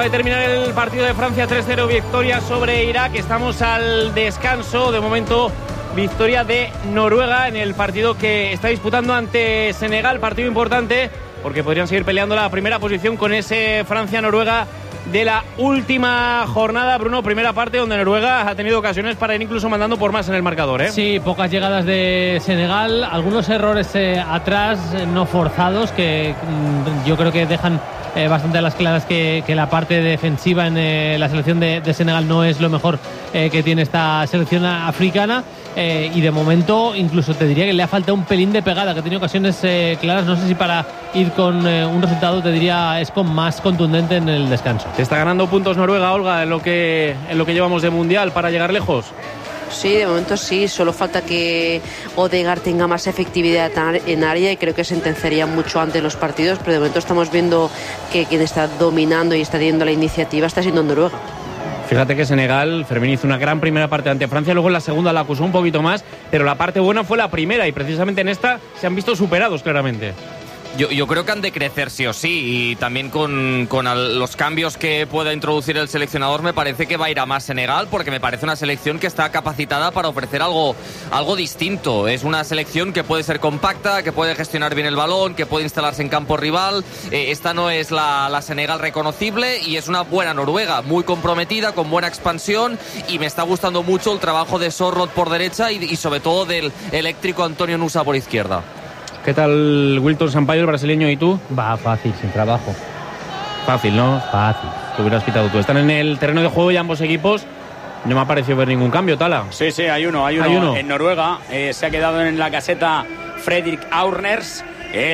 Acaba de terminar el partido de Francia, 3-0, victoria sobre Irak. Estamos al descanso. De momento, victoria de Noruega en el partido que está disputando ante Senegal. Partido importante porque podrían seguir peleando la primera posición con ese Francia-Noruega de la última jornada. Bruno, primera parte donde Noruega ha tenido ocasiones para ir incluso mandando por más en el marcador, ¿eh? Sí, pocas llegadas de Senegal, algunos errores atrás no forzados que yo creo que dejan bastante a las claras que la parte defensiva en la selección de Senegal no es lo mejor que tiene esta selección africana, y de momento incluso te diría que le ha faltado un pelín de pegada, que ha tenido ocasiones claras. No sé si para ir con un resultado, te diría, es con más contundente en el descanso. ¿Te está ganando puntos Noruega, Olga, en lo que llevamos de Mundial para llegar lejos? Sí, de momento sí, solo falta que Odegaard tenga más efectividad en área y creo que sentenciaría mucho antes los partidos, pero de momento estamos viendo que quien está dominando y está teniendo la iniciativa está siendo Noruega. Fíjate que Senegal, Fermín, hizo una gran primera parte ante Francia, luego en la segunda la acusó un poquito más, pero la parte buena fue la primera y precisamente en esta se han visto superados claramente. Yo creo que han de crecer sí o sí, y también con los cambios que pueda introducir el seleccionador me parece que va a ir a más Senegal, porque me parece una selección que está capacitada para ofrecer algo distinto. Es una selección que puede ser compacta, que puede gestionar bien el balón, que puede instalarse en campo rival. Esta no es la Senegal reconocible y es una buena Noruega, muy comprometida, con buena expansión, y me está gustando mucho el trabajo de Sorloth por derecha y sobre todo del eléctrico Antonio Nusa por izquierda. ¿Qué tal Wilton Sampaio, el brasileño, y tú? Va fácil, sin trabajo. Fácil, ¿no? Fácil. Te hubieras quitado tú. Están en el terreno de juego y ambos equipos. No me ha parecido ver ningún cambio, Tala. Sí, hay uno. En Noruega se ha quedado en la caseta Fredrik Aurners,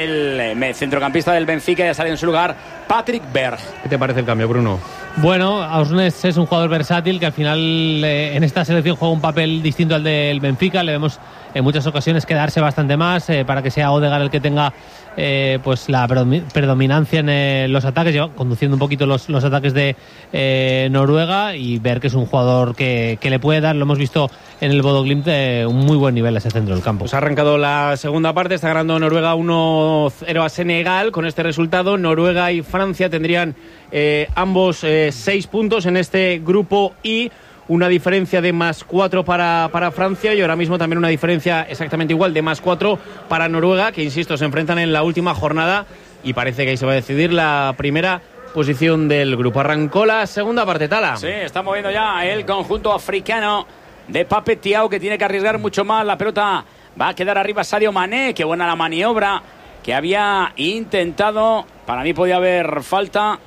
el centrocampista del Benfica, ya sale en su lugar Patrick Berg. ¿Qué te parece el cambio, Bruno? Bueno, Aurners es un jugador versátil que al final en esta selección juega un papel distinto al del Benfica. Le vemos en muchas ocasiones quedarse bastante más para que sea Odegaard el que tenga pues la predominancia en los ataques, conduciendo un poquito los ataques de Noruega, y ver que es un jugador que le puede dar, lo hemos visto en el Bodo Glimt, un muy buen nivel a ese centro del campo. Pues ha arrancado la segunda parte, está ganando Noruega 1-0 a Senegal. Con este resultado, Noruega y Francia tendrían ambos 6 puntos en este grupo I. Una diferencia de +4 para Francia, y ahora mismo también una diferencia exactamente igual de +4 para Noruega, que insisto, se enfrentan en la última jornada y parece que ahí se va a decidir la primera posición del grupo. Arrancó la segunda parte, Tala. Sí, está moviendo ya el conjunto africano de Pape Thiaw, que tiene que arriesgar mucho más. La pelota va a quedar arriba Sadio Mané. Qué buena la maniobra que había intentado. Para mí podía haber falta.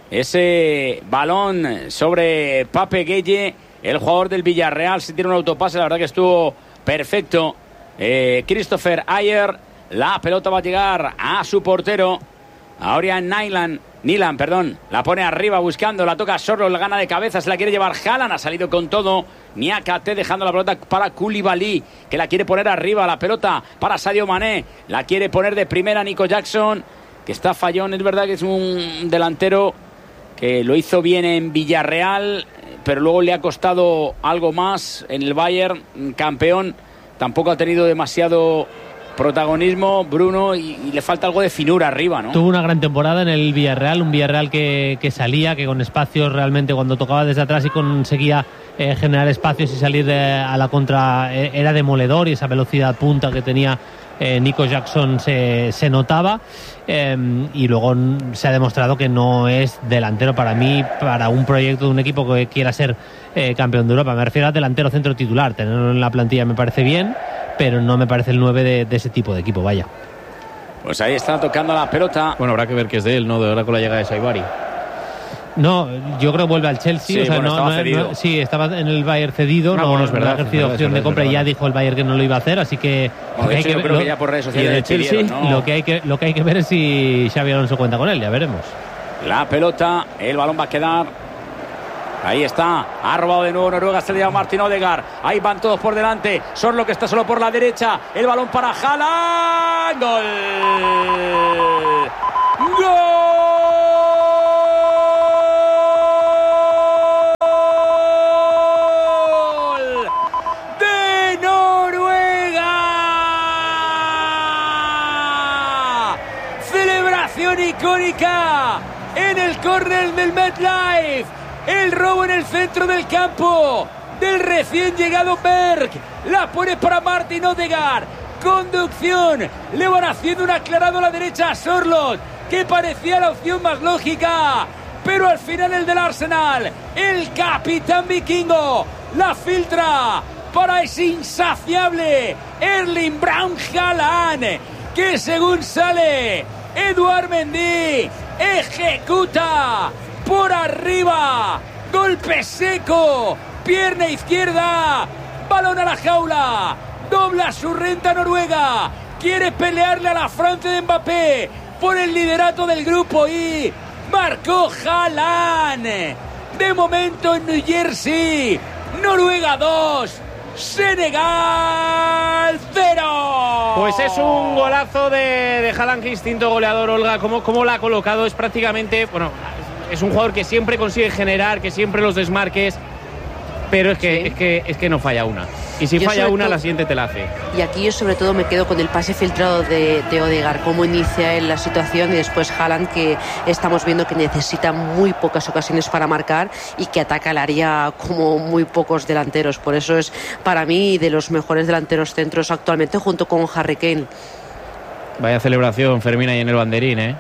Ese balón sobre Pape Gueye, el jugador del Villarreal. Se tiene un autopase, la verdad que estuvo perfecto. Christopher Ayer, la pelota va a llegar a su portero. Ahora Nilan, la pone arriba buscando, la toca Sorloth, la gana de cabeza, se la quiere llevar Haaland, ha salido con todo. Niakate dejando la pelota para Koulibaly, que la quiere poner arriba, la pelota para Sadio Mané, la quiere poner de primera Nico Jackson, que está fallón. Es verdad que es un delantero que lo hizo bien en Villarreal, pero luego le ha costado algo más en el Bayern, campeón. Tampoco ha tenido demasiado protagonismo, Bruno, y le falta algo de finura arriba, ¿no? Tuvo una gran temporada en el Villarreal, un Villarreal que salía, que con espacios realmente, cuando tocaba desde atrás y conseguía generar espacios y salir a la contra, era demoledor, y esa velocidad punta que tenía Nico Jackson se notaba, y luego se ha demostrado que no es delantero para mí, para un proyecto de un equipo que quiera ser campeón de Europa. Me refiero a delantero centro titular. Tenerlo en la plantilla me parece bien, pero no me parece el 9 de ese tipo de equipo, vaya. Pues ahí está tocando la pelota. Bueno, habrá que ver qué es de él, ¿no? De verdad, con la llegada de Saibari. No, yo creo que vuelve al Chelsea. Sí, o sea, bueno, estaba cedido. Sí, estaba en el Bayern cedido. Bueno, es verdad, ha ejercido opción de compra, y ya dijo el Bayern que no lo iba a hacer, así que... Bueno, de hecho, yo creo que ya por redes sociales de Chelsea, ¿no? Lo que hay que ver es si Xabi Alonso cuenta con él, ya veremos. La pelota, el balón va a quedar. Ahí está, ha robado de nuevo Noruega, se le llama Martin Odegaard. Ahí van todos por delante. Sorloth, que está solo por la derecha. El balón para Haaland. ¡Gol! ¡Gol! ¡De Noruega! Celebración icónica en el córner del MetLife. El robo en el centro del campo del recién llegado Berg. La pone para Martin Odegaard. Conducción. Le van haciendo un aclarado a la derecha a Sorloth, que parecía la opción más lógica. Pero al final el del Arsenal, el capitán vikingo, la filtra para ese insaciable Erling Braut Haaland, que según sale Edouard Mendy, ejecuta por arriba, golpe seco, pierna izquierda, balón a la jaula, dobla su renta Noruega, quiere pelearle a la Francia de Mbappé por el liderato del grupo y marcó Haaland. De momento en New Jersey, Noruega 2, Senegal 0. Pues es un golazo de Haaland, que instinto goleador, Olga. ¿Cómo la ha colocado? Es prácticamente, bueno, es un jugador que siempre consigue generar, que siempre los desmarques, pero es que no falla una. Y si falla una, la siguiente te la hace. Y aquí yo sobre todo me quedo con el pase filtrado de Odegaard, cómo inicia él la situación, y después Haaland, que estamos viendo que necesita muy pocas ocasiones para marcar y que ataca el área como muy pocos delanteros. Por eso es para mí de los mejores delanteros centros actualmente, junto con Harry Kane. Vaya celebración, Fermín, ahí en el banderín, ¿eh?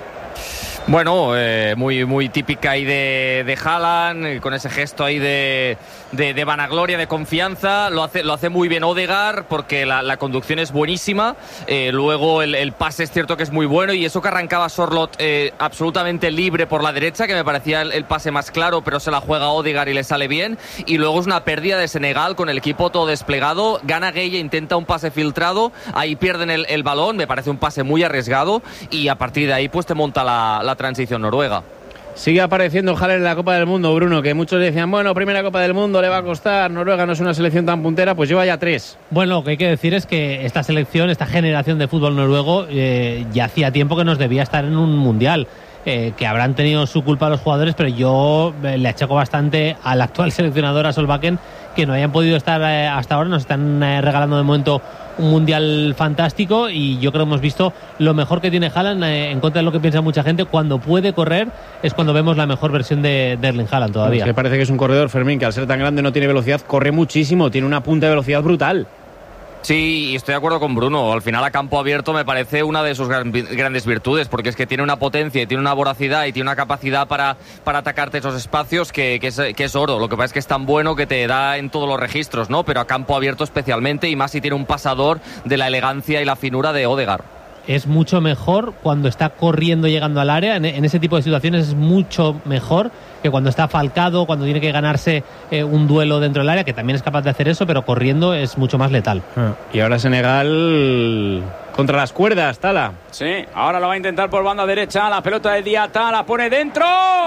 Bueno, muy típica ahí de Haaland, con ese gesto ahí de vanagloria, de confianza. Lo hace muy bien Odegaard, porque la conducción es buenísima. Luego el pase es cierto que es muy bueno, y eso que arrancaba Sorloth absolutamente libre por la derecha, que me parecía el pase más claro, pero se la juega Odegaard y le sale bien. Y luego es una pérdida de Senegal con el equipo todo desplegado. Gana Gueye, intenta un pase filtrado, ahí pierden el balón, me parece un pase muy arriesgado, y a partir de ahí pues te monta la transición noruega. Sigue apareciendo Haaland en la Copa del Mundo, Bruno, que muchos decían, bueno, primera Copa del Mundo le va a costar, Noruega no es una selección tan puntera, pues lleva ya 3. Bueno, lo que hay que decir es que esta selección, esta generación de fútbol noruego, ya hacía tiempo que nos debía estar en un mundial. Que habrán tenido su culpa los jugadores, pero yo le achaco bastante al actual seleccionador, a Solbakken, que no hayan podido estar hasta ahora. Nos están regalando de momento un mundial fantástico, y yo creo que hemos visto lo mejor que tiene Haaland, en contra de lo que piensa mucha gente. Cuando puede correr es cuando vemos la mejor versión de Erling Haaland todavía. Es que parece que es un corredor, Fermín, que al ser tan grande no tiene velocidad, corre muchísimo, tiene una punta de velocidad brutal. Sí, estoy de acuerdo con Bruno. Al final, a campo abierto me parece una de sus grandes virtudes, porque es que tiene una potencia y tiene una voracidad y tiene una capacidad para atacarte esos espacios que es oro. Lo que pasa es que es tan bueno que te da en todos los registros, ¿no? Pero a campo abierto especialmente, y más si tiene un pasador de la elegancia y la finura de Odegaard. Es mucho mejor cuando está corriendo, llegando al área. En ese tipo de situaciones es mucho mejor que cuando está falcado, cuando tiene que ganarse un duelo dentro del área, que también es capaz de hacer eso, pero corriendo es mucho más letal. Y ahora Senegal contra las cuerdas, Tala. Sí, ahora lo va a intentar por banda derecha, la pelota de Diatta, la pone dentro.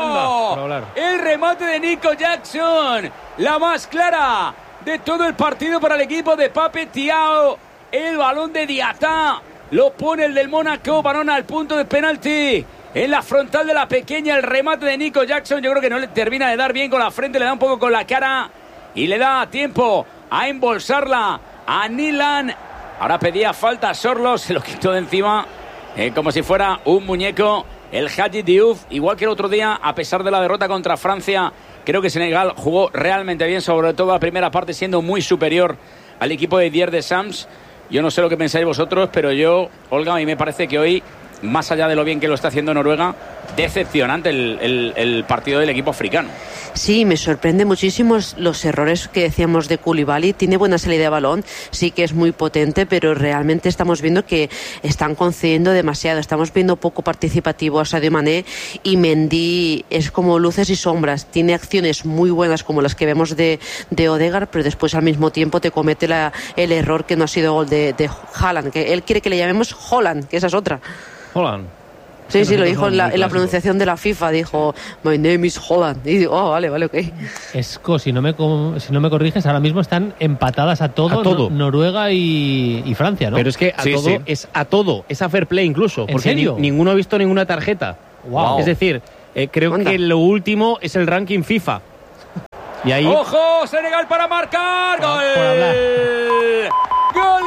El remate de Nico Jackson, la más clara de todo el partido para el equipo de Pape Thiaw. El balón de Diatta lo pone el del Mónaco, balón al punto de penalti. En la frontal de la pequeña, el remate de Nico Jackson. Yo creo que no le termina de dar bien con la frente, le da un poco con la cara y le da tiempo a embolsarla a Nilan. Ahora pedía falta a Sorloth, se lo quitó de encima como si fuera un muñeco. El Hadji Diouf, igual que el otro día, a pesar de la derrota contra Francia, creo que Senegal jugó realmente bien, sobre todo la primera parte, siendo muy superior al equipo de Didier Deschamps. Yo no sé lo que pensáis vosotros, pero yo, Olga, a mí me parece que hoy, más allá de lo bien que lo está haciendo Noruega, decepcionante el partido del equipo africano. Sí, me sorprende muchísimo los errores que decíamos de Koulibaly. Tiene buena salida de balón, sí que es muy potente, pero realmente estamos viendo que están concediendo demasiado. Estamos viendo poco participativo a Sadio Mané, y Mendy es como luces y sombras. Tiene acciones muy buenas como las que vemos de Odegaard, pero después al mismo tiempo te comete el error que no ha sido gol de Haaland, que él quiere que le llamemos Holland, que esa es otra. Holland. Sí, lo dijo en la pronunciación de la FIFA, dijo My name is Holland. Y digo, vale, ok. Esco, si no me corriges, ahora mismo están empatadas a todo. Noruega y Francia, ¿no? Pero es que a todo, es a fair play incluso. ¿En porque serio? Ninguno ha visto ninguna tarjeta. Wow. Es decir, creo que lo último es el ranking FIFA. Y ahí... ¡Ojo! Senegal para marcar. ¡Gol! Por hablar. ¡Gol!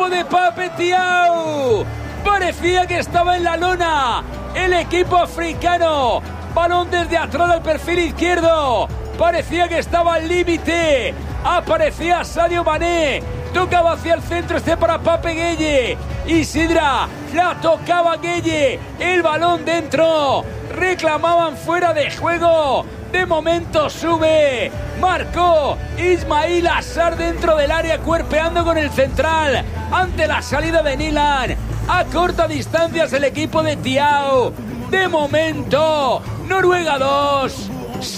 equipo de Pape Thiaw. Parecía que estaba en la lona el equipo africano. Balón desde atrás al perfil izquierdo. Parecía que estaba al límite. Aparecía Sadio Mané. Tocaba hacia el centro para Pape Gueye. Isidra la tocaba Gueye. El balón dentro. Reclamaban fuera de juego. De momento sube. Marcó Ismail Assar dentro del área, cuerpeando con el central. Ante la salida de Nilan. A corta distancia es el equipo de Thiaw. De momento, Noruega 2,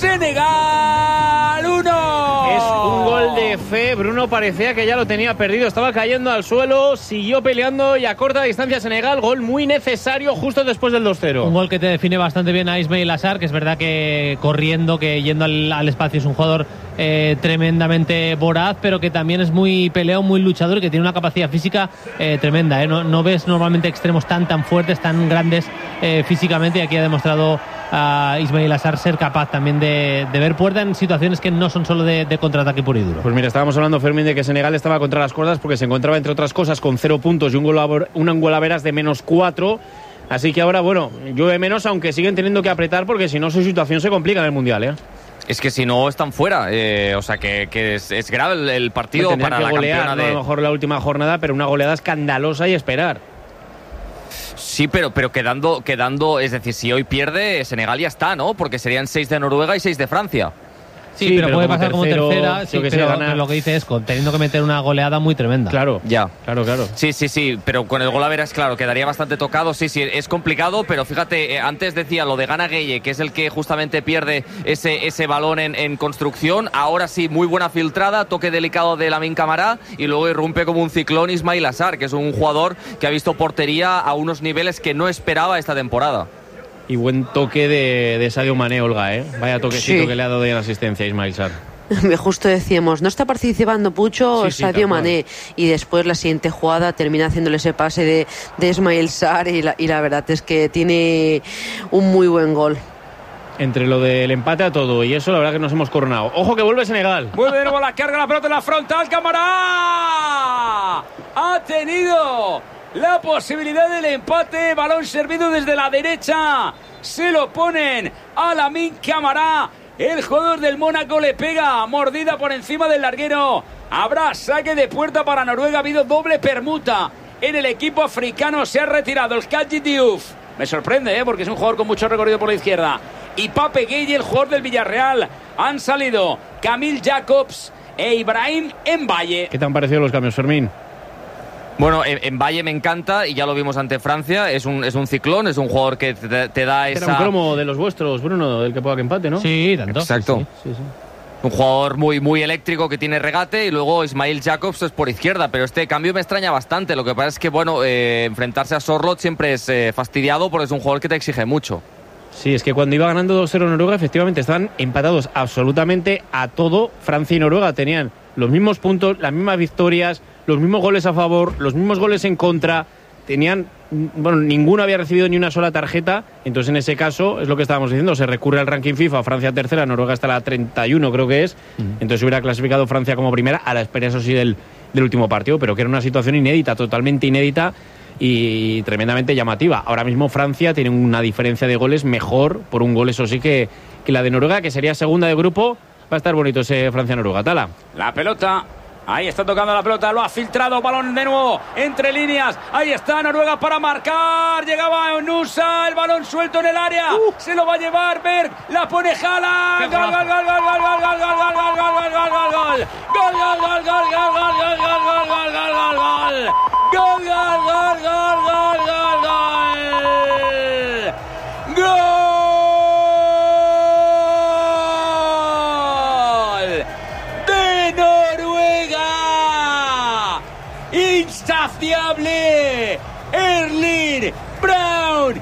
Senegal 1. Es un gol de fe. Bruno parecía que ya lo tenía perdido. Estaba cayendo al suelo, siguió peleando y a corta distancia Senegal. Gol muy necesario justo después del 2-0. Un gol que te define bastante bien a Ismail Assar, que es verdad que corriendo, que yendo al espacio es un jugador tremendamente voraz, pero que también es muy peleón, muy luchador y que tiene una capacidad física tremenda. No ves normalmente extremos tan fuertes, tan grandes físicamente, y aquí ha demostrado a Ismail Assar ser capaz también de ver puerta en situaciones que no son solo de contraataque puro y duro. Pues mira, estábamos hablando, Fermín, de que Senegal estaba contra las cuerdas porque se encontraba, entre otras cosas, con 0 puntos y un golaveras de -4. Así que ahora, bueno, llueve menos, aunque siguen teniendo que apretar porque si no su situación se complica en el Mundial, ¿eh? Es que si no están fuera, o sea que es grave el partido para que la golear, campeona de... A lo mejor la última jornada, pero una goleada escandalosa y esperar. Sí, pero quedando, es decir, si hoy pierde, Senegal ya está, ¿no? Porque serían 6 de Noruega y 6 de Francia. Sí, pero puede pasar como tercera, sí, pero lo que dice es teniendo que meter una goleada muy tremenda. Claro, ya. Claro. Sí, pero con el golaveras, claro, quedaría bastante tocado. Sí, es complicado, pero fíjate, antes decía lo de Gana Gueye, que es el que justamente pierde ese balón en construcción. Ahora sí, muy buena filtrada, toque delicado de Lamine Camara y luego irrumpe como un ciclón Ismail Assar, que es un jugador que ha visto portería a unos niveles que no esperaba esta temporada. Y buen toque de Sadio Mané, Olga, ¿eh? Vaya toquecito que le ha dado de la asistencia a Ismail Sarr. Justo decíamos, no está participando Pucho, Sadio Mané, y después la siguiente jugada termina haciéndole ese pase de Ismail Sarr y la verdad es que tiene un muy buen gol. Entre lo del empate a todo y eso, la verdad que nos hemos coronado. ¡Ojo que vuelve Senegal! Vuelve de nuevo la carga, la pelota en la frontal, Camara. Ha tenido la posibilidad del empate, balón servido desde la derecha, se lo ponen a Lamine Camara, el jugador del Mónaco le pega, mordida por encima del larguero, habrá saque de puerta para Noruega, ha habido doble permuta en el equipo africano, se ha retirado el Kadji Diouf, me sorprende porque es un jugador con mucho recorrido por la izquierda, y Pape Gueye, el jugador del Villarreal, han salido Camille Jacobs e Ibrahim Mbaye. ¿Qué te han parecido los cambios, Fermín? Bueno, en Valle me encanta y ya lo vimos ante Francia, es un ciclón, es un jugador que te da esa... Era un cromo de los vuestros, Bruno, del que pueda que empate, ¿no? Sí, tanto. Exacto. Sí. Un jugador muy eléctrico que tiene regate y luego Ismail Jacobs es por izquierda, pero este cambio me extraña bastante, lo que pasa es que, bueno, enfrentarse a Sorloth siempre es fastidiado porque es un jugador que te exige mucho. Sí, es que cuando iba ganando 2-0 Noruega, efectivamente estaban empatados absolutamente a todo. Francia y Noruega tenían los mismos puntos, las mismas victorias, los mismos goles a favor, los mismos goles en contra. Tenían, bueno, ninguno había recibido ni una sola tarjeta. Entonces, en ese caso, es lo que estábamos diciendo, se recurre al ranking FIFA, Francia tercera, Noruega está a la 31, creo que es. Entonces hubiera clasificado Francia como primera, a la espera, eso sí, del último partido, pero que era una situación inédita, totalmente inédita y tremendamente llamativa. Ahora mismo Francia tiene una diferencia de goles mejor, por un gol, eso sí, que la de Noruega, que sería segunda de grupo. Va a estar bonito ese Francia-Noruega. Tala. La pelota. Ahí está tocando la pelota, lo ha filtrado, balón de nuevo entre líneas, ahí está Noruega para marcar, llegaba Nusa, el balón suelto en el área, se lo va a llevar Berg, la pone Haaland, gol, gol, gol, gol, gol, gol, gol, gol, insaciable Erling Braut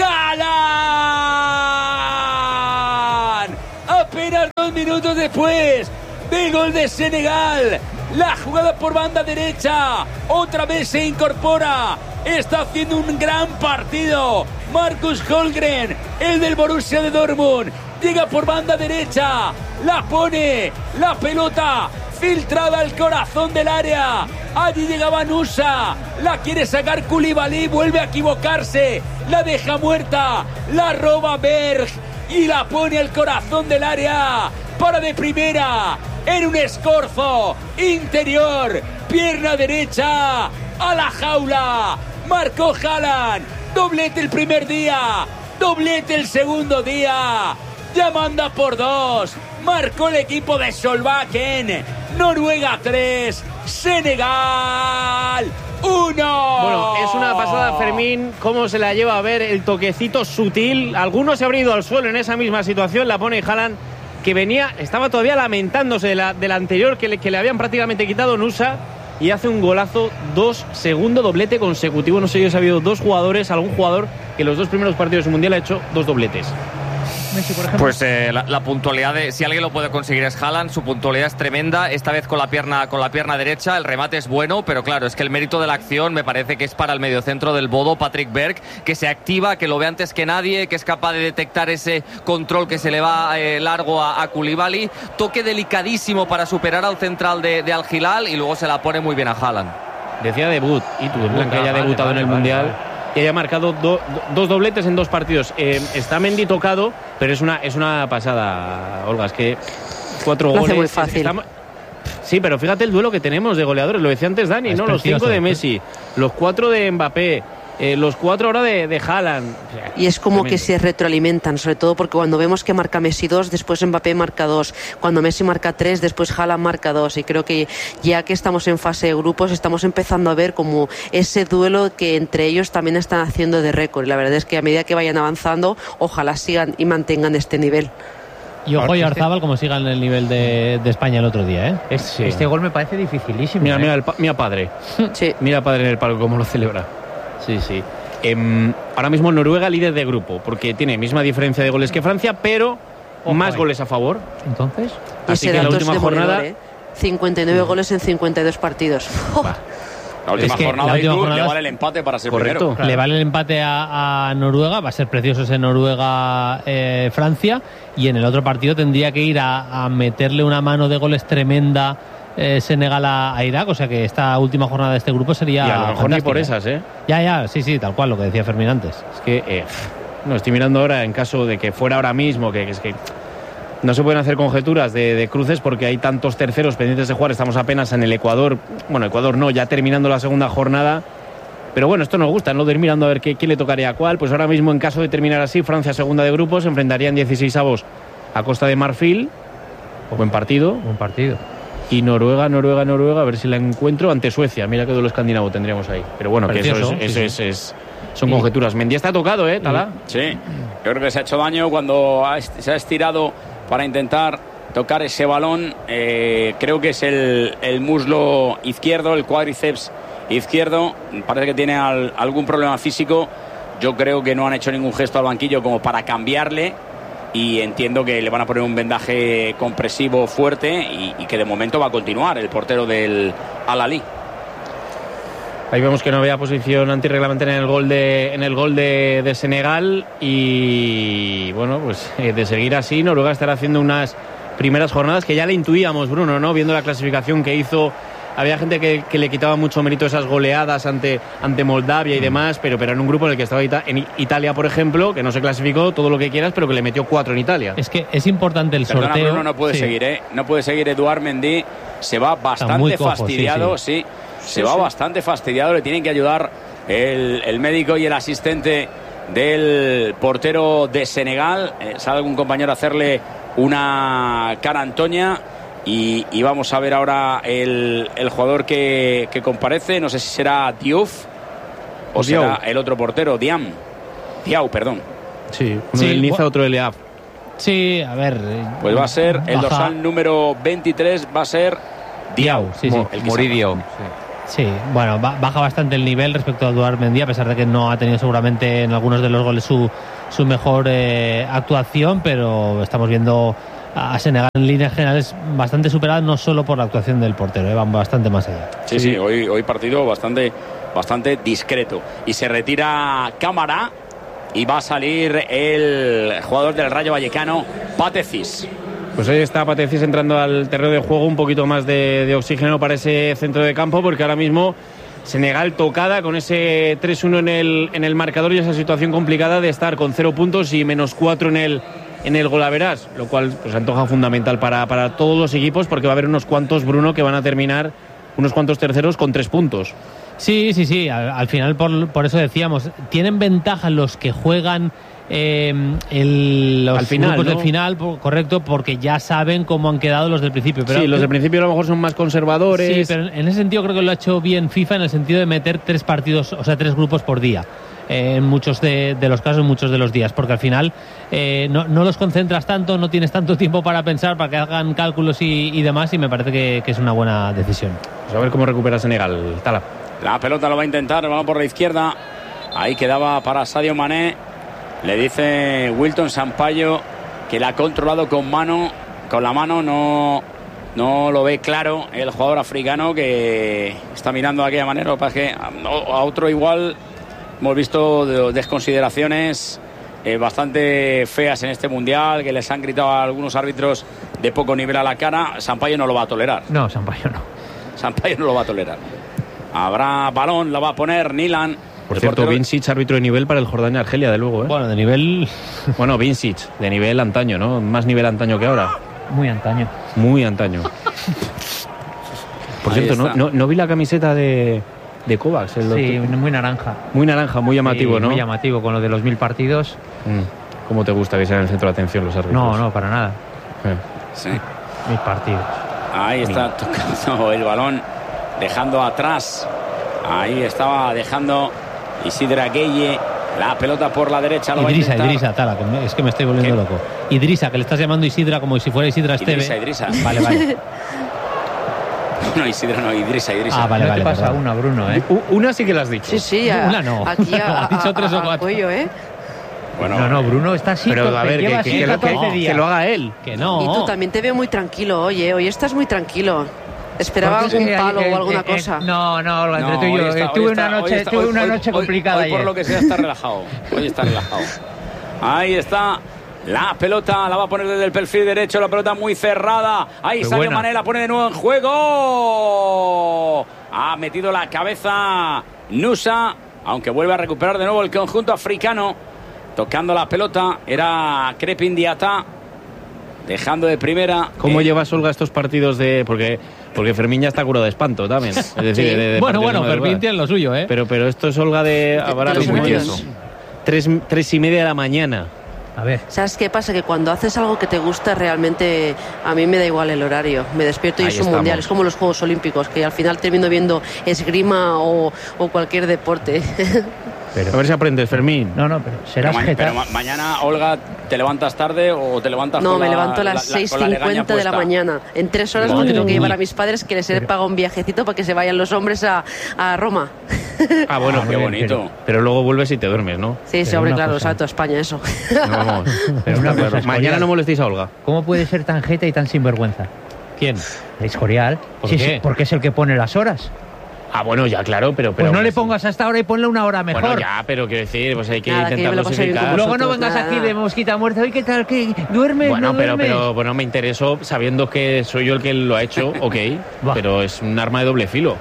Haaland. Apenas 2 minutos después del gol de Senegal, la jugada por banda derecha, otra vez se incorpora, está haciendo un gran partido Marcus Holmgren, el del Borussia de Dortmund, llega por banda derecha, la pone, la pelota filtrada al corazón del área. Allí llegaba Nusa, la quiere sacar Koulibaly, vuelve a equivocarse, la deja muerta, la roba Berg y la pone al corazón del área. Para de primera, en un escorzo interior, pierna derecha, a la jaula. Marcó Haaland, doblete el primer día, doblete el segundo día. Ya manda por 2. Marcó el equipo de Solbakken. Noruega 3, Senegal 1. Bueno, es una pasada, Fermín, cómo se la lleva a ver, el toquecito sutil. Algunos se habrían ido al suelo en esa misma situación. La pone Haaland, que estaba todavía lamentándose de la anterior que le habían prácticamente quitado Nusa, y hace un golazo, segundo doblete consecutivo. No sé yo si ha habido algún jugador que en los 2 primeros partidos del Mundial ha hecho 2 dobletes. Messi, por ejemplo. Pues la puntualidad, si alguien lo puede conseguir es Haaland. Su puntualidad es tremenda, esta vez con la pierna derecha. El remate es bueno, pero claro, es que el mérito de la acción me parece que es para el mediocentro del Bodo, Patrick Berg, que se activa, que lo ve antes que nadie, que es capaz de detectar ese control que se le va largo a Koulibaly. Toque delicadísimo para superar al central de Al Hilal, y luego se la pone muy bien a Haaland. Decía debut, y tú, que haya debutado en el Mundial. Y haya marcado 2 dobletes en 2 partidos. Está Mendy tocado, pero es una pasada, Olga. Es que 4 goles. Hace muy fácil. Sí, pero fíjate el duelo que tenemos de goleadores. Lo decía antes Dani, ¿no? Los 5 de Messi, los 4 de Mbappé, los 4 ahora de Haaland. Y es como que se retroalimentan, sobre todo porque cuando vemos que marca Messi 2, después Mbappé marca 2. Cuando Messi marca 3, después Haaland marca 2. Y creo que ya que estamos en fase de grupos, estamos empezando a ver como ese duelo que entre ellos también están haciendo de récord. Y la verdad es que a medida que vayan avanzando, ojalá sigan y mantengan este nivel. Y ojo y Arzábal como sigan el nivel de España el otro día, ¿eh? Este gol me parece dificilísimo. Mira padre. Sí. Mira padre en el palco cómo lo celebra. Sí. Ahora mismo Noruega líder de grupo, porque tiene misma diferencia de goles que Francia, pero más goles a favor. Entonces, así que en la última jornada 59 goles en 52 partidos. La última jornada le vale el empate para ser correcto, primero. Claro. Le vale el empate a Noruega, va a ser precioso ese Noruega-Francia, y en el otro partido tendría que ir a meterle una mano de goles tremenda Senegal a Irak, o sea que esta última jornada de este grupo sería y a lo mejor fantástica. Ni por esas, sí, tal cual, lo que decía Fermín antes. Es que no estoy mirando ahora, en caso de que fuera ahora mismo, que es que no se pueden hacer conjeturas de cruces porque hay tantos terceros pendientes de jugar. Estamos apenas en el Ecuador, bueno, Ecuador no, ya terminando la segunda jornada. Pero bueno, esto nos gusta, ¿no? De ir mirando a ver quién le tocaría a cuál. Pues ahora mismo, en caso de terminar así, Francia segunda de grupos, se enfrentarían 16avos a Costa de Marfil. Buen partido. Y Noruega, a ver si la encuentro, ante Suecia. Mira qué duelo escandinavo tendríamos ahí. Pero bueno, precioso, que eso son conjeturas. Mendy está tocado, Tala. Sí, yo creo que se ha hecho daño cuando se ha estirado para intentar tocar ese balón. Creo que es el muslo izquierdo, el cuádriceps izquierdo. Parece que tiene algún problema físico. Yo creo que no han hecho ningún gesto al banquillo como para cambiarle. Y entiendo que le van a poner un vendaje compresivo fuerte y que de momento va a continuar el portero del Al-Ahly. Ahí vemos que no había posición antirreglamentaria en el gol de Senegal. Y bueno, pues de seguir así, Noruega estará haciendo unas primeras jornadas que ya le intuíamos, Bruno, ¿no? Viendo la clasificación que hizo. Había gente que le quitaba mucho mérito esas goleadas ante Moldavia y demás, pero en un grupo en el que estaba en Italia, por ejemplo, que no se clasificó, todo lo que quieras, pero que le metió 4 en Italia. Es que es importante el sorteo. Bruno, no puede seguir, No puede seguir Eduard Mendy. Se va bastante fastidiado, Se va bastante fastidiado. Le tienen que ayudar el médico y el asistente del portero de Senegal. Sale algún compañero a hacerle una cara antonia. Y vamos a ver ahora el jugador que comparece. No sé si será Diouf o será el otro portero, Diaw, perdón. Sí, uno del Niza, otro del EAF. Sí, a ver. Pues va a ser el dorsal número 23, va a ser Diaw. El Moridio. Sí, bueno, baja bastante el nivel respecto a Eduard Mendy, a pesar de que no ha tenido seguramente en algunos de los goles su mejor actuación, pero estamos viendo a Senegal en líneas generales bastante superada, no solo por la actuación del portero, van bastante más allá. Sí, hoy partido bastante discreto. Y se retira Cámara y va a salir el jugador del Rayo Vallecano, Patecis. Pues ahí está Patecis entrando al terreno de juego, un poquito más de oxígeno para ese centro de campo, porque ahora mismo Senegal tocada con ese 3-1 en el marcador y esa situación complicada de estar con 0 puntos y -4 en el golaveras, lo cual pues antoja fundamental para todos los equipos, porque va a haber unos cuantos, Bruno, que van a terminar, unos cuantos terceros con 3 puntos. Sí. Al final, por eso decíamos, tienen ventaja los que juegan los al final, grupos ¿no? del final, correcto, porque ya saben cómo han quedado los del principio. Pero sí, los del principio a lo mejor son más conservadores. Sí, pero en ese sentido creo que lo ha hecho bien FIFA, en el sentido de meter 3 partidos, o sea, 3 grupos por día. En muchos de los casos, en muchos de los días, porque al final no los concentras tanto, no tienes tanto tiempo para pensar, para que hagan cálculos y demás, y me parece que es una buena decisión. Pues a ver cómo recupera Senegal. Tala. La pelota lo va a intentar, vamos por la izquierda. Ahí quedaba para Sadio Mané. Le dice Wilton Sampaio que la ha controlado con la mano, no lo ve claro el jugador africano, que está mirando de aquella manera. Lo que pasa es que a otro igual hemos visto desconsideraciones bastante feas en este mundial, que les han gritado a algunos árbitros de poco nivel a la cara. Sampaio no lo va a tolerar. No, Sampaio no. Sampaio no lo va a tolerar. Habrá balón, la va a poner Nilan. Por cierto, Vincic, árbitro de nivel para el Jordania-Argelia, de luego, ¿eh? Bueno, de nivel... Bueno, Vincic, de nivel antaño, ¿no? Más nivel antaño que ahora. Muy antaño. Muy antaño. Por cierto, no vi la camiseta de Kovacs. Sí, muy naranja. Muy naranja, muy llamativo, sí, ¿no? Muy llamativo, con lo de los 1000 partidos. ¿Cómo te gusta que sean en el centro de atención los árbitros? No, para nada. Sí. 1000 partidos. Ahí está tocando el balón, dejando atrás. Ahí estaba dejando Isidra Gueye. La pelota por la derecha. Idrissa, Tala, es que me estoy volviendo loco. Idrissa, que le estás llamando Isidra como si fuera Isidra Esteve. Idrissa. Vale. No, Isidra no, Idrissa. Ah, vale, no te pasa perdón. una, Bruno, ¿eh? Una sí que la has dicho. Sí, una no. Aquí Ha dicho 3 o 4. Cuello, ¿eh? Bueno, No, Bruno está así. Pero a ver, lleva así 14 días. que lo haga él. Que no. Y tú también te veo muy tranquilo, oye, hoy estás muy tranquilo. Esperaba algún palo o alguna cosa. No, Olga, entre tú y yo. Tuve una noche complicada hoy ayer. por lo que sea está relajado. Hoy está relajado. Ahí está. La pelota la va a poner desde el perfil derecho. La pelota muy cerrada. Ahí Sadio Mané la pone de nuevo en juego. Ha metido la cabeza Nusa, aunque vuelve a recuperar de nuevo el conjunto africano. Tocando la pelota era Crepin Diata, dejando de primera. ¿Cómo llevas, Olga, estos partidos de...? Porque Fermín ya está curado de espanto también. Es decir, Sí. Bueno, Fermín tiene lo suyo, ¿eh? Pero esto es, Olga, de... Habrá los como buenos. 3:30 de la mañana. A ver. ¿Sabes qué pasa? Que cuando haces algo que te gusta, realmente a mí me da igual el horario. Me despierto y Ahí es un estamos. mundial. Es como los Juegos Olímpicos, que al final termino viendo esgrima o cualquier deporte. A ver si aprendes, Fermín. No, pero serás Pero Getafe. mañana, Olga, ¿te levantas tarde o te levantas No, con me la- levanto a las con la legaña 6:50 de la puesta? mañana. En 3 horas Madre tengo que mía. llevar a mis padres, que les he pagado un viajecito para que se vayan los hombres a Roma. Ah, bueno, Qué bonito. pero luego vuelves y te duermes, ¿no? Sí, Pero hombre, una claro, cosa. salto a España, eso. No, vamos. Pero una cosa, Mañana Escorial. no molestéis a Olga. ¿Cómo puede ser tan jeta y tan sinvergüenza? ¿Quién? El Escorial. ¿Por Sí, qué? sí, porque es el que pone las horas. Ah, bueno, ya, claro, pero Pues no aún le así. pongas hasta ahora y ponle una hora mejor. Bueno, ya, pero quiero decir, pues hay que Nada, que intentar yo me lo paso bien dosificar. con Luego no vosotros, vengas nada. aquí de mosquita muerta. Oye, ¿qué tal? ¿Qué? ¿Duermes? Bueno, ¿No pero duermes? bueno, me interesó sabiendo que soy yo el que lo ha hecho, ok, Va. pero es un arma de doble filo.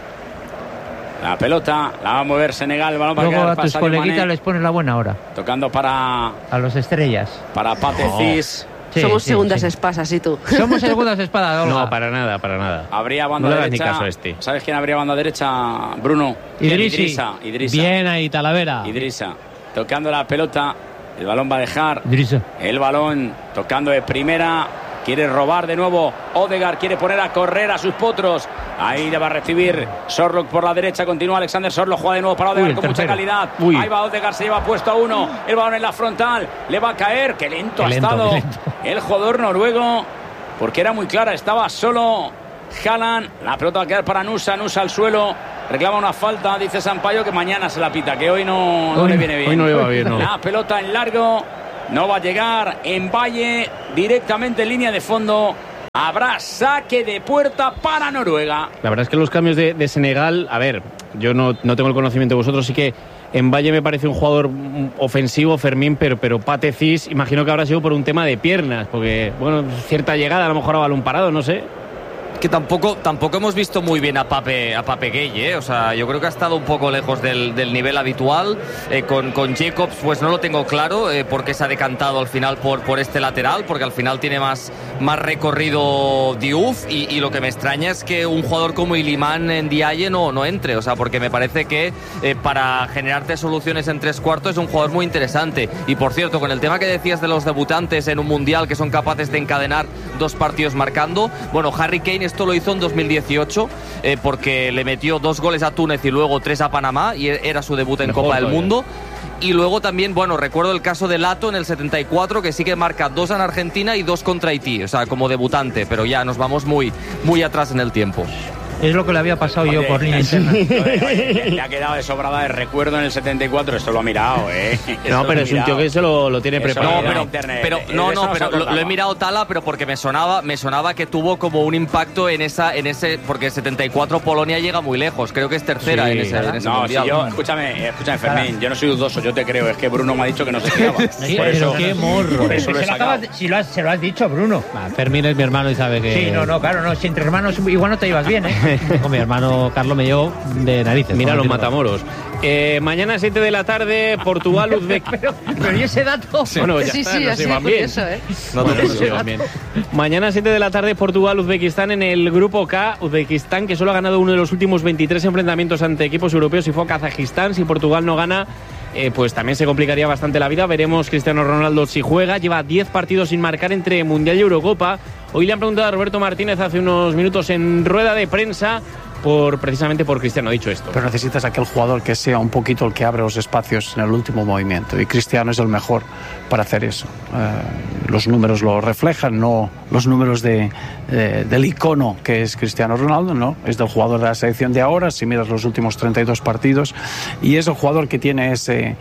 La pelota la va a mover Senegal. El balón va a Luego quedar a para tus Sadio coleguitas Mané. les pones la buena hora. Tocando para A los estrellas. Patecis. Sí, Somos sí, segundas sí. espasas, ¿y tú? Somos segundas espadas, Olga. No, para nada, para nada. Habría banda No le hagas derecha. ni caso a este. ¿Sabes quién habría banda derecha, Bruno? Idrissa. Bien ahí, Talavera. Idrissa. Tocando la pelota. El balón va a dejar. Idrissa. El balón tocando de primera. Quiere robar de nuevo. Odegaard quiere poner a correr a sus potros. Ahí le va a recibir Sorloth por la derecha. Continúa Alexander Sorloth. Juega de nuevo para Odegaard el con mucha tercero. calidad. Uy. Ahí va Odegaard. Se lleva puesto a uno. El balón en la frontal. Le va a caer. Qué lento ha estado el jugador noruego. Porque era muy clara. Estaba solo Haaland. La pelota va a quedar para Nusa. Nusa al suelo. Reclama una falta. Dice Sampaio que mañana se la pita. Que hoy no Hoy le no. viene bien. Hoy no le va bien, no. La pelota en largo. No va a llegar en Valle, directamente en línea de fondo. Habrá saque de puerta para Noruega. La verdad es que los cambios de Senegal, a ver, yo no tengo el conocimiento de vosotros, sí que En Valle me parece un jugador ofensivo, Fermín, pero Pate Cis, imagino que habrá sido por un tema de piernas, porque, bueno, cierta llegada, a lo mejor a balón parado, no sé. Que tampoco hemos visto muy bien a Pape Gay, o sea, yo creo que ha estado un poco lejos del nivel habitual. Con Jacobs pues no lo tengo claro, porque se ha decantado al final por este lateral, porque al final tiene más recorrido Diouf, y lo que me extraña es que un jugador como Iliman en Ndiaye no entre, o sea, porque me parece que para generarte soluciones en tres cuartos es un jugador muy interesante. Y por cierto, con el tema que decías de los debutantes en un mundial que son capaces de encadenar 2 partidos marcando, bueno, Harry Kane esto lo hizo en 2018, porque le metió 2 goles a Túnez y luego 3 a Panamá, y era su debut en Copa del Mundo. Y luego también, bueno, recuerdo el caso de Lato en el 74, que sí que marca 2 en Argentina y 2 contra Haití, o sea, como debutante, pero ya nos vamos muy atrás en el tiempo. Es lo que le había pasado yo por línea interna. Le ha quedado de sobrada de recuerdo en el 74, esto lo ha mirado, No, pero es un tío que se lo tiene preparado. Pero lo he mirado, Tala, pero porque me sonaba que tuvo como un impacto en ese, porque el 74 Polonia llega muy lejos, creo que es tercera en ese mundial. Si escúchame Fermín, yo no soy dudoso, yo te creo, es que Bruno me ha dicho que no se fiaba. Pero qué morro. Por eso lo he sacado. Se lo has dicho, Bruno. Fermín es mi hermano y sabe que... Sí, claro, si entre hermanos igual no te llevas bien, Con mi hermano Carlos me llevo de narices. Mira los matamoros. Mañana a 7 de la tarde, Portugal, Uzbekistán. pero ¿y ese dato? Bueno, ya sí, está, no así se van bien. eso, No se van bien. Mañana a 7 de la tarde, Portugal, Uzbekistán en el grupo K. Uzbekistán, que solo ha ganado uno de los últimos 23 enfrentamientos ante equipos europeos, y fue a Kazajistán. Si Portugal no gana, pues también se complicaría bastante la vida. Veremos Cristiano Ronaldo si juega. Lleva 10 partidos sin marcar entre Mundial y Eurocopa. Hoy le han preguntado a Roberto Martínez hace unos minutos en rueda de prensa precisamente por Cristiano, dicho esto. Pero necesitas aquel jugador que sea un poquito el que abre los espacios en el último movimiento, y Cristiano es el mejor para hacer eso. Los números lo reflejan, no los números del icono que es Cristiano Ronaldo, no, es del jugador de la selección de ahora, si miras los últimos 32 partidos, y es el jugador que tiene ese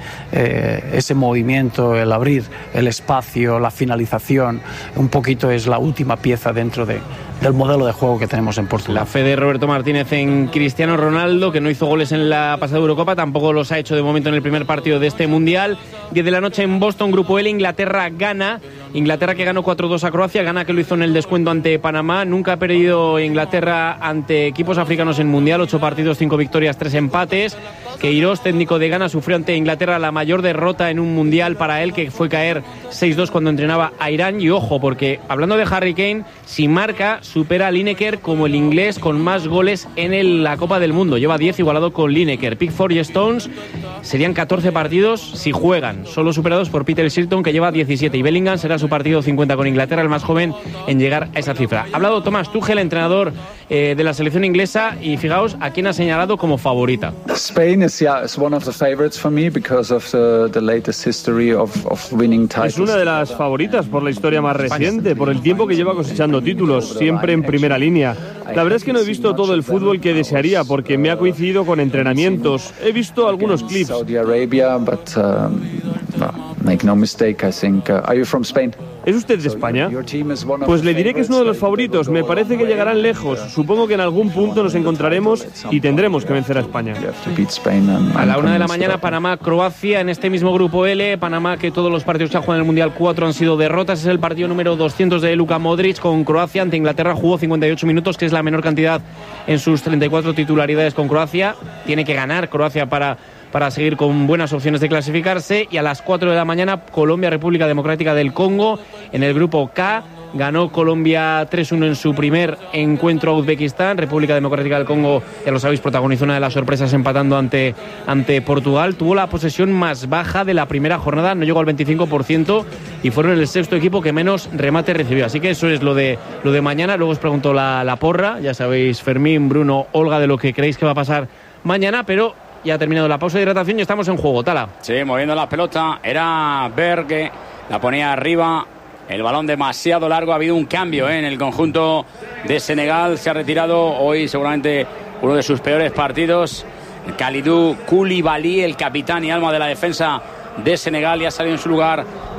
movimiento, el abrir el espacio, la finalización, un poquito es la última pieza dentro del modelo de juego que tenemos en Portugal. La fe de Roberto Martínez en Cristiano Ronaldo, que no hizo goles en la pasada Eurocopa, tampoco los ha hecho de momento en el primer partido de este Mundial. 10 de la noche en Boston, Grupo L, Inglaterra-Ghana. Inglaterra que ganó 4-2 a Croacia, Ghana que lo hizo en el descuento ante Panamá. Nunca ha perdido Inglaterra ante equipos africanos en Mundial, 8 partidos, 5 victorias, 3 empates. Queiroz, técnico de Ghana, sufrió ante Inglaterra la mayor derrota en un Mundial para él, que fue caer 6-2 cuando entrenaba a Irán. Y ojo, porque hablando de Harry Kane, si marca, supera a Lineker como el inglés con más goles en la Copa del Mundo. Lleva 10 igualado con Lineker. Pickford y Stones serían 14 partidos si juegan, solo superados por Peter Shilton, que lleva 17, y Bellingham será su partido 50 con Inglaterra, el más joven en llegar a esa cifra. Ha hablado Thomas Tuchel, entrenador de la selección inglesa, y fijaos a quién ha señalado como favorita. Spain is one of the favorites for me because of the latest history of winning titles. Es una de las favoritas por la historia más reciente, por el tiempo que lleva cosechando títulos, siempre en primera línea. La verdad es que no he visto todo el fútbol que desearía porque me ha coincidido con entrenamientos. He visto algunos clips. Saudi Arabia, but make no mistake, I think. Are you from Spain? ¿Es usted de España? Pues le diré que es uno de los favoritos. Me parece que llegarán lejos. Supongo que en algún punto nos encontraremos y tendremos que vencer a España. A la 1 de la mañana, Panamá-Croacia en este mismo grupo L. Panamá, que todos los partidos que ha jugado en el Mundial, 4 han sido derrotas. Es el partido número 200 de Luka Modric con Croacia. Ante Inglaterra jugó 58 minutos, que es la menor cantidad en sus 34 titularidades con Croacia. Tiene que ganar Croacia para seguir con buenas opciones de clasificarse. Y a las 4 de la mañana, Colombia-República Democrática del Congo en el grupo K. Ganó Colombia 3-1 en su primer encuentro a Uzbekistán. República Democrática del Congo, ya lo sabéis, protagonizó una de las sorpresas empatando ante Portugal. Tuvo la posesión más baja de la primera jornada, no llegó al 25%, y fueron el sexto equipo que menos remate recibió. Así que eso es lo de mañana. Luego os pregunto la porra, ya sabéis, Fermín, Bruno, Olga, de lo que creéis que va a pasar mañana, pero ya ha terminado la pausa de hidratación y estamos en juego. Tala. Sí, moviendo la pelota. Era Berg, la ponía arriba. El balón demasiado largo. Ha habido un cambio en el conjunto de Senegal. Se ha retirado hoy seguramente uno de sus peores partidos. Kalidou Koulibaly, el capitán y alma de la defensa de Senegal, y ha salido en su lugar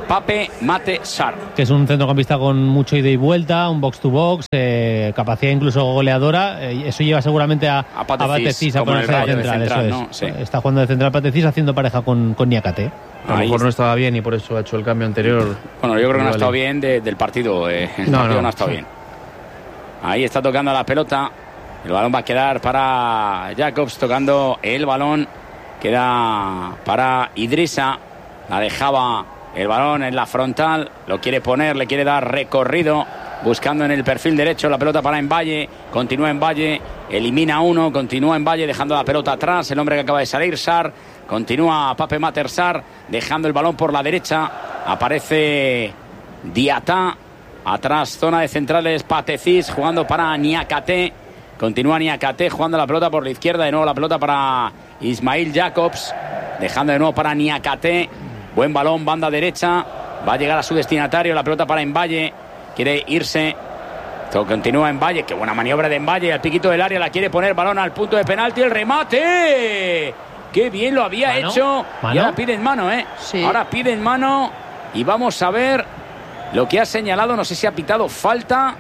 Pape Mate Sarr. Que es un centrocampista con mucho ida y vuelta, un box to box, capacidad incluso goleadora. Eso lleva seguramente a Patecís a ponerse de central. Eso es. ¿no? Sí. Está jugando de central Patecís haciendo pareja con Niakate. A lo mejor no estaba bien y por eso ha hecho el cambio anterior. Bueno, yo creo que no ha estado bien del partido. El partido no ha estado bien. Ahí está tocando la pelota. El balón va a quedar para Jacobs, tocando el balón. Queda para Idrissa. La dejaba el balón en la frontal. Lo quiere poner, le quiere dar recorrido. Buscando en el perfil derecho la pelota para Mbaye. Continúa Mbaye. Elimina uno. Continúa Mbaye dejando la pelota atrás. El hombre que acaba de salir, Sarr. Continúa Pape Mater Sarr. Dejando el balón por la derecha. Aparece Diatá. Atrás, zona de centrales. Patecís jugando para Niakate. Continúa Niakate jugando la pelota por la izquierda. De nuevo la pelota para Ismail Jacobs. Dejando de nuevo para Niakate. Buen balón, banda derecha. Va a llegar a su destinatario. La pelota para Mbaye. Quiere irse. Continúa Mbaye. Qué buena maniobra de Mbaye. Al piquito del área la quiere poner. Balón al punto de penalti. El remate. Qué bien lo había hecho. ¿Mano? Y ahora piden mano, ¿eh? Sí. Ahora piden mano. Y vamos a ver lo que ha señalado. No sé si ha pitado falta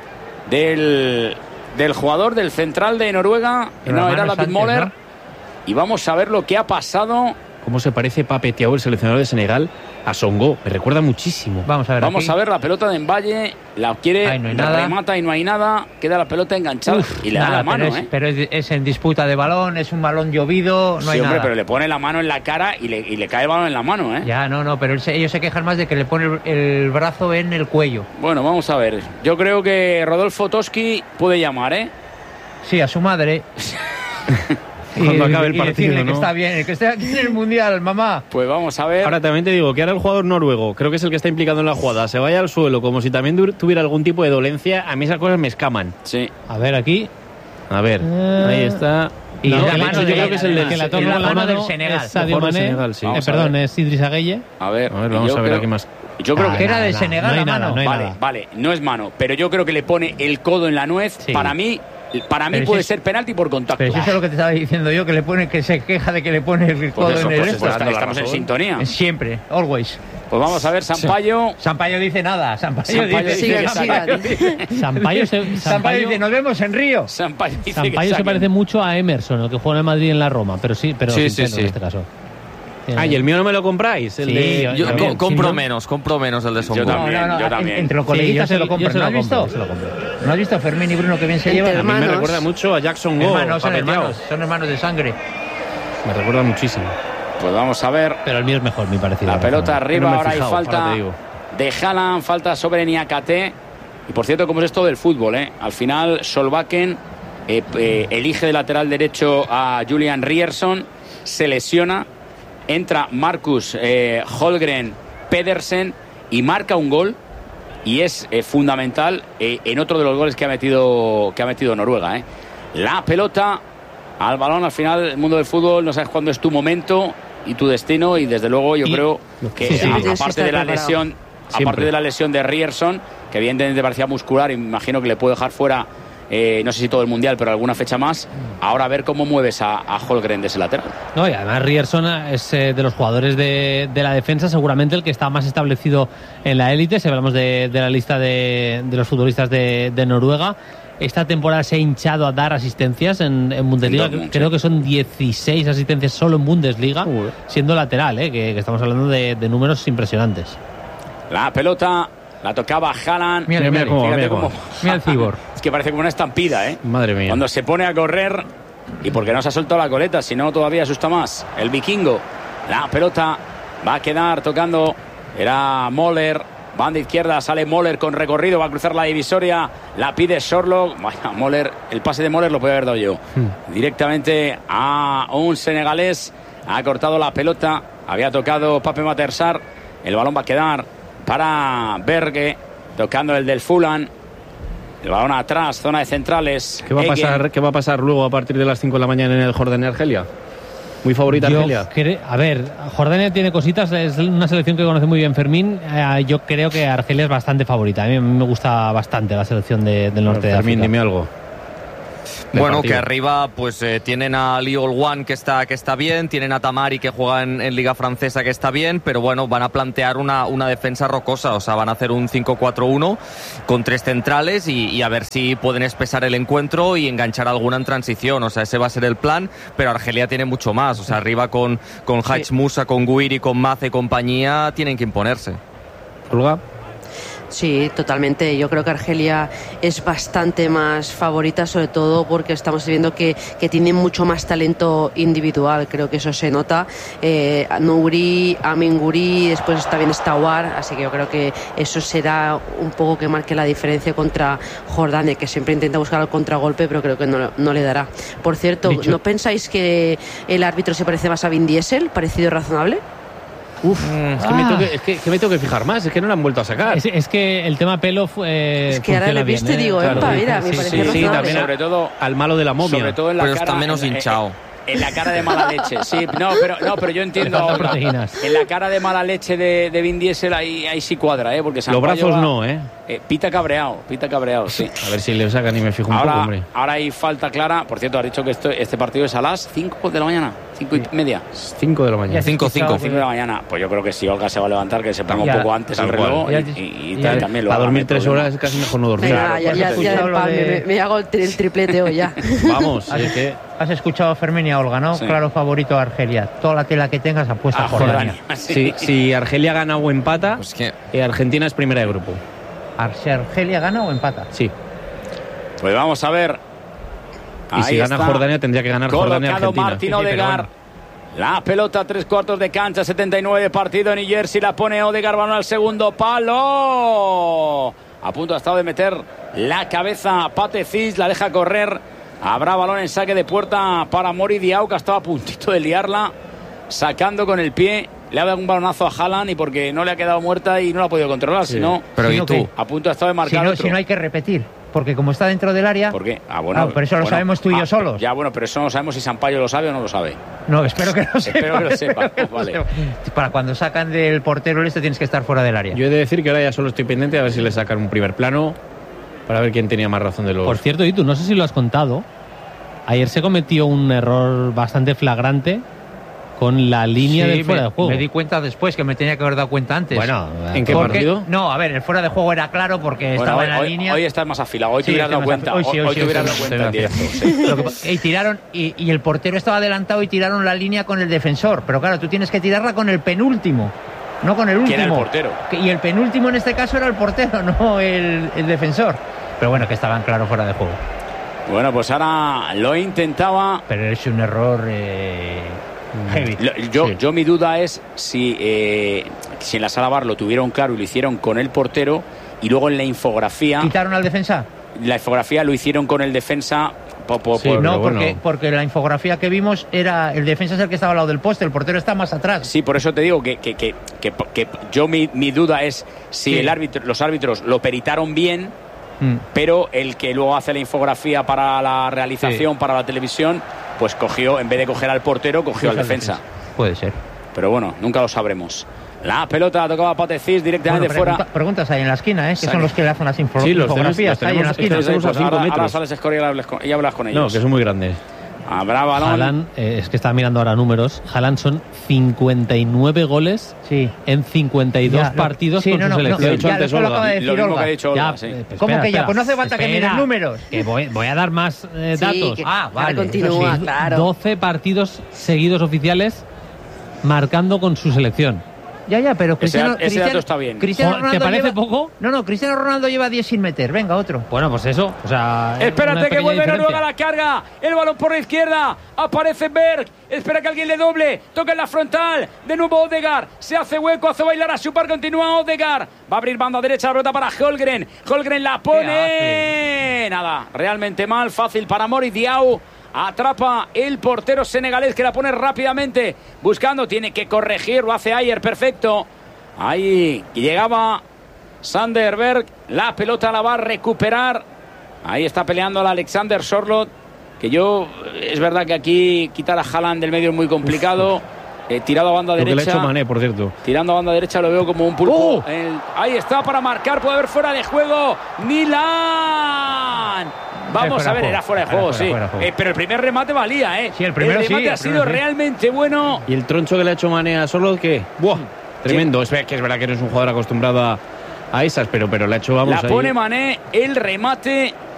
del jugador del central de Noruega. No, era David Moller. ¿No? Y vamos a ver lo que ha pasado. ¿Cómo se parece Pape Thiaw, el seleccionador de Senegal, a Songo? Me recuerda muchísimo. Vamos a ver la pelota de Mbaye. La quiere, remata y no hay nada. Queda la pelota enganchada y le da la mano. Pero es en disputa de balón, es un balón llovido, no hay hombre, nada. Pero le pone la mano en la cara y le cae el balón en la mano, ¿eh? Ya, no, pero ellos se quejan más de que le pone el brazo en el cuello. Bueno, vamos a ver. Yo creo que Rodolfo Toski puede llamar, ¿eh? Sí, a su madre. Cuando acabe el partido, decirle, ¿no? Que está bien, que esté aquí en el Mundial, mamá. Pues vamos a ver. Ahora también te digo que ahora el jugador noruego, creo que es el que está implicado en la jugada, se vaya al suelo como si también tuviera algún tipo de dolencia. A mí esas cosas me escaman. Sí. A ver, aquí. A ver, ahí está. Y no, la mano yo creo que es el que la toca la con la mano mano del Senegal. es Sadio Mané. Senegal, sí. Perdón, es Idrissa Gueye. A ver, vamos a ver aquí más. Yo creo que era de Senegal la mano. Vale, no es mano, pero yo creo que le pone el codo en la nuez. Sí. Para mí puede ser penalti por contacto. Pero eso es lo que te estaba diciendo yo, que se queja de que le pone el codo en el estamos en sintonía. Siempre, always. Pues vamos a ver, Sampaio. Sampaio dice nada. Sampaio dice, Sampaio dice, nos vemos en Río. Sampaio se parece mucho a Emerson, el que juega en Madrid en la Roma, pero sí en este caso. ¿Y el mío no me lo compráis? Yo compro menos el de Songo. Yo también. Entre los coleguitas se lo compran. ¿No has visto? ¿No has visto Fermín y Bruno que bien se llevan? A mí me recuerda mucho a Jackson Go. Son hermanos de sangre. Me recuerda muchísimo. Pues vamos a ver. Pero el mío es mejor, mi parecido. La pelota arriba, ahora hay falta de Haaland, falta sobre Niakate. Y por cierto, como es esto del fútbol, al final Solbakken elige de lateral derecho a Julian Ryerson, se lesiona, entra Marcus Holmgren Pedersen y marca un gol. Y es fundamental en otro de los goles que ha metido Noruega. La pelota al balón. Al final, el mundo del fútbol no sabes cuándo es tu momento y tu destino, y desde luego yo creo que aparte de la lesión de Ryerson, que evidentemente parecía muscular y me imagino que le puede dejar fuera, no sé si todo el Mundial, pero alguna fecha más. Ahora a ver cómo mueves a Holmgren de ese lateral. No, y además Ryerson es de los jugadores de la defensa seguramente el que está más establecido en la élite. Si hablamos de la lista de los futbolistas de Noruega, esta temporada se ha hinchado a dar asistencias en Bundesliga. Creo que son 16 asistencias solo en Bundesliga, siendo lateral, que estamos hablando de números impresionantes. La pelota la tocaba Haaland. Mira el cibor. Es que parece como una estampida, Madre mía. Cuando se pone a correr, y porque no se ha soltado la coleta, si no todavía asusta más. El vikingo. La pelota va a quedar tocando. Era Moller. Banda izquierda, sale Moller con recorrido, va a cruzar la divisoria, la pide Sorloth. Vaya, Moller, el pase de Moller lo puede haber dado yo. Directamente a un senegalés. Ha cortado la pelota, había tocado Pape Mater Sarr. El balón va a quedar para Berge, tocando el del Fulham. El balón atrás, zona de centrales. ¿Qué va a pasar luego a partir de las 5 de la mañana en el Jordania Argelia? Muy favorita Argelia. A ver, Jordania tiene cositas, es una selección que conoce muy bien Fermín. Yo creo que Argelia es bastante favorita. A mí me gusta bastante la selección del norte de África. Fermín, dime algo. Bueno, partido. que arriba pues tienen a Liol Wan que está bien, tienen a Tamari que juega en Liga Francesa que está bien, pero bueno, van a plantear una defensa rocosa, o sea, van a hacer un 5-4-1 con 3 centrales y a ver si pueden espesar el encuentro y enganchar alguna en transición, o sea, ese va a ser el plan, pero Argelia tiene mucho más, o sea, arriba con Haj Musa, con Guiri, con Mace y compañía, tienen que imponerse. Olga. Sí, totalmente. Yo creo que Argelia es bastante más favorita, sobre todo porque estamos viendo que tiene mucho más talento individual. Creo que eso se nota. Nouri, Amin Guri, después también está War, así que yo creo que eso será un poco que marque la diferencia contra Jordania, que siempre intenta buscar el contragolpe, pero creo que no le dará. Por cierto, ¿no pensáis que el árbitro se parece más a Vin Diesel? ¿Parecido razonable? Es que me tengo que fijar más, es que no lo han vuelto a sacar. Es que el tema pelo es que ahora le viste, digo, claro, mira, me pareció razonable. También sobre todo al malo de la momia. Sobre todo en la pero cara, está menos hinchado. En la cara de mala leche, sí, pero yo entiendo ahora. Proteínas. En la cara de mala leche de Vin Diesel ahí sí cuadra, porque los brazos no, pita cabreado, sí. A ver si le sacan y me fijo un poco, hombre. Ahora hay falta clara. Por cierto, has dicho que este partido es a las 5 de la mañana, 5:30. 5 de la mañana. 5 de la mañana. Pues yo creo que si Olga se va a levantar, que se ponga un poco antes el reloj y también lo haga. A dormir 3 horas es casi mejor no dormir. Venga, me hago el triplete hoy ya. Vamos, Has escuchado a Fermín y a Olga, ¿no? Sí. Claro favorito a Argelia. Toda la tela que tengas apuesta a Jordania. Si Argelia gana o empata, pues que Argentina es primera de grupo. Si Argelia gana o empata. Sí. Pues vamos a ver. Y si gana Jordania, tendría que ganar Jordania Argentina. Martín Odegaard. La pelota, 3/4 de cancha, 79 de partido en New Jersey. La pone Odegaard, balón al segundo palo. A punto ha estado de meter la cabeza a Pate Cis, la deja correr. Habrá balón en saque de puerta para Mori Diaw, que estaba a puntito de liarla, sacando con el pie. Le ha dado un balonazo a Haaland y porque no le ha quedado muerta y no la ha podido controlar. Sí. Si no, pero ¿y tú? A punto ha estado de marcar. Si no hay que repetir. Porque como está dentro del área... ¿Por qué? Pero eso lo sabemos tú y yo solos. Ya, bueno, pero eso no sabemos si Sampaio lo sabe o no lo sabe. No, espero que lo sepa. Espero que lo sepa. Vale. Para cuando sacan del portero tienes que estar fuera del área. Yo he de decir que ahora ya solo estoy pendiente a ver si le sacan un primer plano para ver quién tenía más razón de los... Por cierto, y tú, no sé si lo has contado, ayer se cometió un error bastante flagrante con la línea del fuera de juego. Me di cuenta después, que me tenía que haber dado cuenta antes. Bueno, ¿en qué partido? No, a ver, el fuera de juego era claro porque estaba en la línea. Hoy estás más afilado, hoy te hubieras dado cuenta. Hoy te hubieras dado cuenta en directo. Y tiraron, y el portero estaba adelantado y tiraron la línea con el defensor. Pero claro, tú tienes que tirarla con el penúltimo, no con el último. ¿Quién era el portero? Y el penúltimo en este caso era el portero, no el defensor. Pero bueno, que estaban claro fuera de juego. Bueno, pues ahora lo intentaba. Pero es un error... heavy. Yo mi duda es si en la sala VAR lo tuvieron claro y lo hicieron con el portero y luego en la infografía... ¿Quitaron al defensa? La infografía lo hicieron con el defensa... porque la infografía que vimos era... El defensa es el que estaba al lado del poste, el portero está más atrás. Sí, por eso te digo que yo mi duda es si los árbitros lo peritaron bien, pero el que luego hace la infografía para la realización, para la televisión, pues cogió, en vez de coger al portero, cogió al defensa. Puede ser. Pero bueno, nunca lo sabremos. La pelota tocaba Pate Cis directamente fuera. Preguntas ahí en la esquina, que son los que le hacen las infografías. Los tenemos, ahí en la esquina. Ahora sales a escoria y hablas con ellos. No, que son muy grandes. Habrá balón. Haaland, es que estaba mirando ahora números. Haaland son 59 goles en 52 partidos con su selección. Lo mismo que ha dicho Olga. ¿Cómo que ya? Pues no hace falta que mires números. Que voy a dar más datos. Vale. Continúa, claro. 12 partidos seguidos oficiales marcando con su selección. Ya, pero Cristiano... Ese dato está bien. ¿Te parece poco? No, Cristiano Ronaldo lleva 10 sin meter. Venga, otro. Bueno, pues eso. O sea, espérate que vuelve Noruega a la carga. El balón por la izquierda. Aparece Berg. Espera que alguien le doble. Toca en la frontal. De nuevo Odegaard. Se hace hueco. Hace bailar a Supar. Continúa Odegaard. Va a abrir banda derecha. La pelota para Holgren. Holgren la pone. Nada. Realmente mal. Fácil para Mori Diaw. Atrapa el portero senegalés, que la pone rápidamente buscando, tiene que corregir, lo hace Ayer, perfecto. Ahí llegaba Sander Berg, la pelota la va a recuperar. Ahí está peleando el Alexander Sorloth, que es verdad que aquí quitar a Haaland del medio es muy complicado. Tirado a banda derecha. Lo que le ha hecho Mané, por cierto. Tirando a banda derecha lo veo como un pulpo. Ahí está para marcar, puede haber fuera de juego. Milan. Vamos a ver, era fuera de juego, sí. Pero el primer remate valía, ¿eh? Sí, el remate ha sido realmente bueno. Y el troncho que le ha hecho Mané a Sorloth, ¿qué? ¡Buah! Tremendo. Sí. Es que es verdad que no es un jugador acostumbrado a esas, pero le ha hecho, vamos, la pone ahí. Mané, el remate